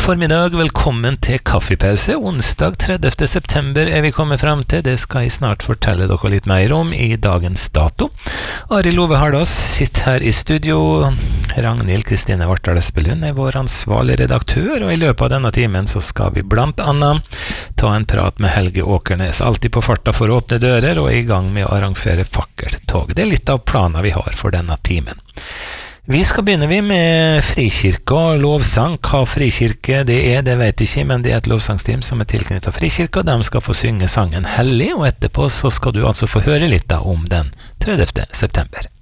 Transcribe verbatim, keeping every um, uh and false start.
God formiddag, velkommen til kaffepause. Onsdag tredivte september er vi kommet frem til. Det skal jeg snart fortelle dere litt mer om i dagens dato. Arild Ove Hardås sitter her i studio. Ragnhild Kristine Vartdal Espelund er vår ansvarlige redaktør, og i løpet av denne timen så skal vi blant annet ta en prat med Helge Åkernes, alltid på farta for å åpne dører og i gang med å arrangere fakkeltog. Det er litt av planen vi har for denne timen. Vi skal begynne vi med frikirke og lovsang. Hva frikirke det er, det vet jeg ikke, men det er et lovsangsteam som er tilknyttet frikirke, og de skal få synge sangen Hellig, og etterpå så skal du altså få høre litt da om den tredivte september.